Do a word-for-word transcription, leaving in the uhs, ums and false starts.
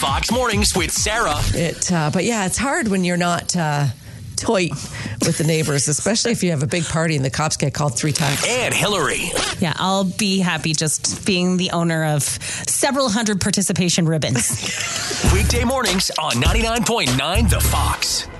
Fox Mornings with Sarah. It, uh, but yeah, it's hard when you're not uh, tight with the neighbors, especially if you have a big party and the cops get called three times. And Hillary. Yeah, I'll be happy just being the owner of several hundred participation ribbons. Weekday mornings on ninety-nine point nine The Fox.